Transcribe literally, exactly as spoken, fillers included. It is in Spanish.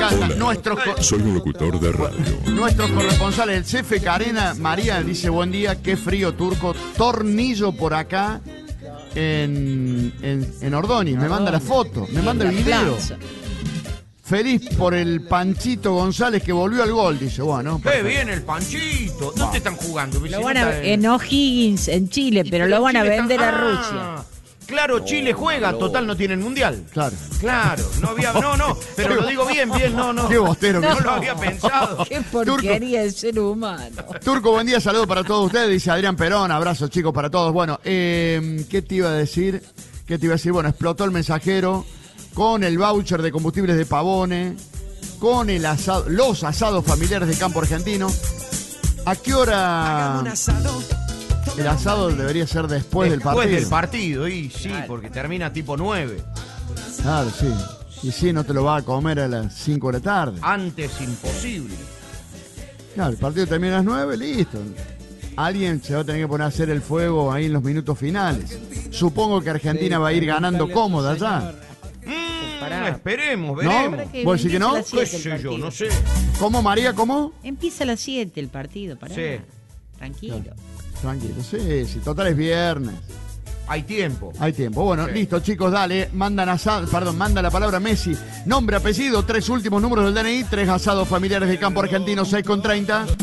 encanta. Nuestros co- Soy un locutor de radio. Nuestros corresponsales, el C F Carena María dice: buen día, qué frío, Turco. Tornillo por acá en, en, en Ordóñez. Me manda la foto, me manda el video. Feliz por el Panchito González que volvió al gol, dice. Bueno, ¡Qué bien el Panchito! ¿Dónde están jugando? Lo van a, en O'Higgins, en Chile, pero lo van a vender a Rusia. Claro, Chile juega, total no tienen mundial. Claro. Claro, no había, no, no, pero lo digo bien, bien, no, no. Qué bostero. No, que- lo había pensado. Qué porquería de ser humano. Turco, buen día, saludos para todos ustedes, dice Adrián Perón, abrazo chicos para todos. Bueno, eh, ¿qué te iba a decir? ¿Qué te iba a decir? Bueno, explotó el mensajero con el voucher de combustibles de Pavone, con el asado, los asados familiares de Campo Argentino. ¿A qué hora el asado debería ser después, del partido? Después del partido, y sí, porque termina tipo nueve. Claro, sí. Y sí, no te lo vas a comer a las cinco de la tarde. Antes imposible. Claro, el partido termina a las nueve, listo. Alguien se va a tener que poner a hacer el fuego ahí en los minutos finales. Supongo que Argentina va a ir ganando cómoda ya. Mm, esperemos, ¿No? veremos. ¿Vos decís que no? ¿Qué sé yo? No sé. ¿Cómo, María? ¿Cómo? Empieza a las siete el partido, pará. Sí. Tranquilo. Claro. Tranquilo, sí, sí, total es viernes. Hay tiempo. Hay tiempo. Bueno, Sí. listo, chicos, dale. Mandan asado, perdón, manda la palabra Messi. Nombre, apellido, tres últimos números del D N I, tres asados familiares de Campo Argentino, seis con treinta.